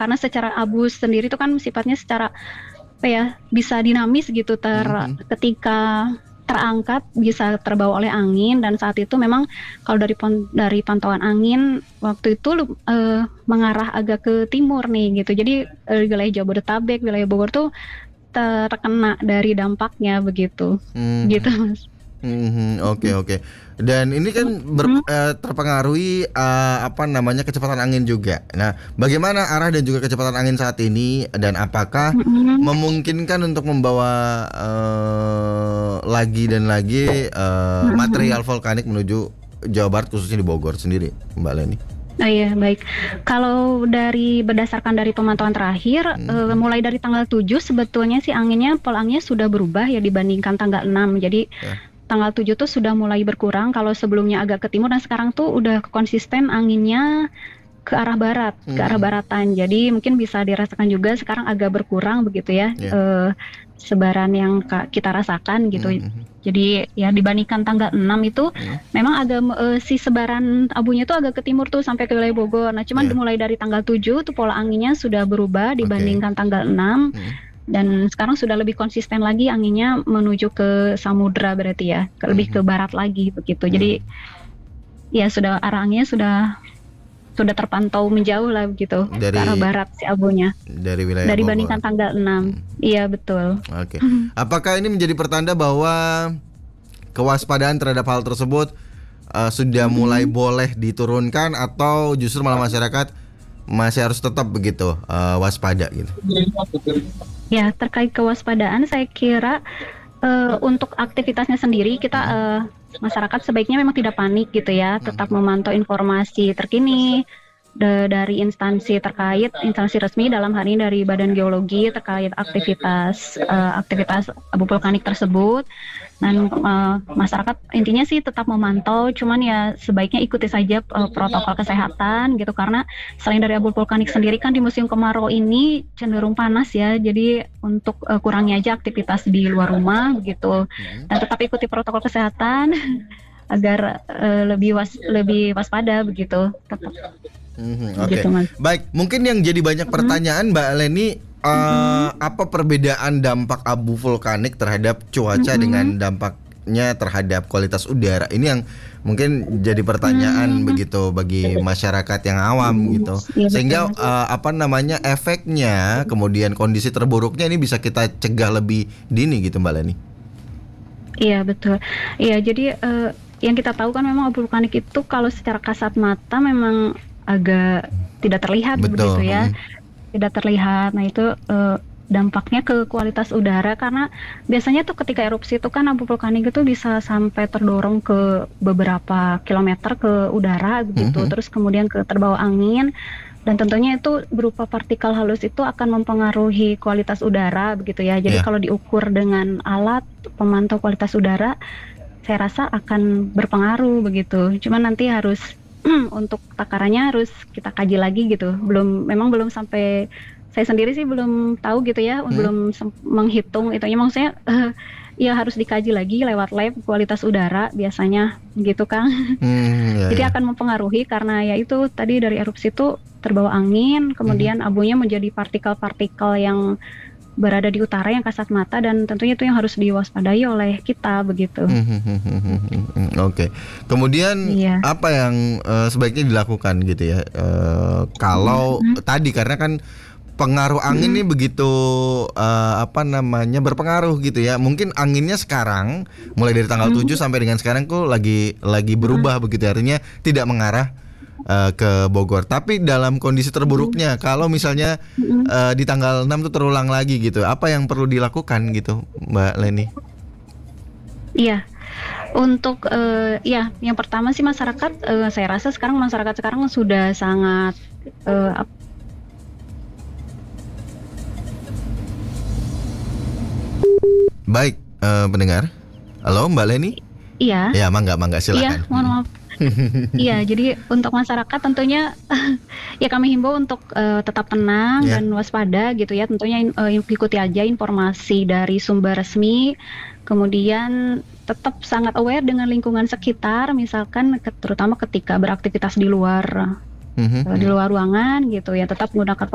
karena secara abu sendiri itu kan sifatnya secara apa ya, bisa dinamis gitu, ketika terangkat bisa terbawa oleh angin, dan saat itu memang kalau dari pantauan angin waktu itu mengarah agak ke timur nih gitu. Jadi wilayah Jabodetabek, wilayah Bogor tuh terkena dari dampaknya begitu. Gitu, Mas. Oke. Dan ini kan terpengaruhi kecepatan angin juga. Nah, bagaimana arah dan juga kecepatan angin saat ini, dan apakah memungkinkan untuk membawa lagi dan lagi material vulkanik menuju Jawa Barat, khususnya di Bogor sendiri, Mbak Leni? Oh iya, baik. Kalau berdasarkan dari pemantauan terakhir, mulai dari tanggal 7 sebetulnya sih pola anginnya sudah berubah ya dibandingkan tanggal 6. Jadi tanggal 7 tuh sudah mulai berkurang. Kalau sebelumnya agak ke timur, dan sekarang tuh udah konsisten anginnya ke arah barat, ke arah baratan. Jadi mungkin bisa dirasakan juga sekarang agak berkurang begitu ya, sebaran yang kita rasakan gitu. Jadi ya dibandingkan tanggal 6 itu memang agak si sebaran abunya tuh agak ke timur tuh sampai ke wilayah Bogor. Nah, cuman mulai dari tanggal 7 tuh pola anginnya sudah berubah dibandingkan tanggal 6. Dan sekarang sudah lebih konsisten lagi anginnya menuju ke samudra, berarti ya, lebih ke barat lagi begitu. Jadi ya sudah arah anginnya sudah terpantau menjauh lah begitu, ke arah barat si abunya. Dari wilayah dari Bogor. Bandingkan tanggal 6. Iya, betul. Oke. Apakah ini menjadi pertanda bahwa kewaspadaan terhadap hal tersebut sudah mulai boleh diturunkan, atau justru malah masyarakat masih harus tetap begitu waspada gitu? Ya, terkait kewaspadaan saya kira untuk aktivitasnya sendiri kita masyarakat sebaiknya memang tidak panik gitu ya, tetap memantau informasi terkini dari instansi terkait, instansi resmi dalam hal ini dari Badan Geologi terkait aktivitas abu vulkanik tersebut. Dan masyarakat intinya sih tetap memantau, cuman ya sebaiknya ikuti saja protokol kesehatan gitu, karena selain dari abu vulkanik sendiri kan di musim kemarau ini cenderung panas ya, jadi untuk kurangi aja aktivitas di luar rumah begitu, dan tetap ikuti protokol kesehatan agar lebih waspada begitu. Tetap. Oke. Baik, mungkin yang jadi banyak pertanyaan Mbak Leni, apa perbedaan dampak abu vulkanik terhadap cuaca dengan dampaknya terhadap kualitas udara? Ini yang mungkin jadi pertanyaan begitu bagi masyarakat yang awam gitu. Sehingga efeknya, kemudian kondisi terburuknya ini bisa kita cegah lebih dini gitu, Mbak Leni. Iya, betul. Iya, jadi yang kita tahu kan memang abu vulkanik itu kalau secara kasat mata memang agak tidak terlihat begitu ya. Tidak terlihat. Nah, itu dampaknya ke kualitas udara, karena biasanya tuh ketika erupsi itu kan abu vulkanik itu bisa sampai terdorong ke beberapa kilometer ke udara begitu, terus kemudian terbawa angin, dan tentunya itu berupa partikel halus, itu akan mempengaruhi kualitas udara begitu ya. Jadi kalau diukur dengan alat pemantau kualitas udara, saya rasa akan berpengaruh begitu. Cuman nanti harus untuk takarannya harus kita kaji lagi gitu. Memang belum sampai, saya sendiri sih belum tahu gitu ya, belum menghitung itunya, maksudnya ya harus dikaji lagi lewat lab kualitas udara biasanya gitu, Kang. Jadi akan mempengaruhi, karena ya itu tadi dari erupsi itu terbawa angin, kemudian abunya menjadi partikel-partikel yang berada di utara yang kasat mata, dan tentunya itu yang harus diwaspadai oleh kita begitu. Oke. Kemudian apa yang sebaiknya dilakukan gitu ya? Kalau tadi karena kan pengaruh angin ini begitu berpengaruh gitu ya. Mungkin anginnya sekarang mulai dari tanggal 7 sampai dengan sekarang tuh lagi berubah begitu, artinya tidak mengarah ke Bogor. Tapi dalam kondisi terburuknya, kalau misalnya di tanggal 6 tuh terulang lagi gitu, apa yang perlu dilakukan gitu, Mbak Leni? Iya. Untuk yang pertama sih masyarakat, saya rasa sekarang masyarakat sudah sangat baik, pendengar. Halo Mbak Leni? Iya. Ya, mangga silakan. Iya, mohon maaf. Iya, jadi untuk masyarakat tentunya ya kami himbau untuk tetap tenang dan waspada gitu ya. Tentunya ikuti aja informasi dari sumber resmi. Kemudian tetap sangat aware dengan lingkungan sekitar, misalkan terutama ketika beraktivitas di luar ruangan gitu ya, tetap menggunakan